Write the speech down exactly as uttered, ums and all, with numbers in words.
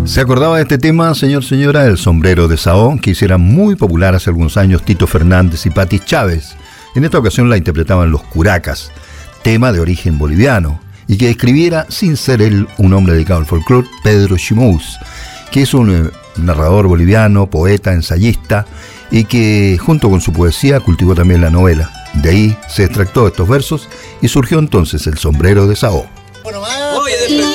¿Se acordaba de este tema, señor, señora? El sombrero de Sao, que hiciera muy popular hace algunos años Tito Fernández y Patti Chávez. En esta ocasión la interpretaban los Curacas, tema de origen boliviano, y que escribiera, sin ser él un hombre dedicado al folclore, Pedro Chimous, que es un narrador boliviano, poeta, ensayista, y que junto con su poesía cultivó también la novela. De ahí se extractó estos versos y surgió entonces el sombrero de Sao. Bueno, más. Oye,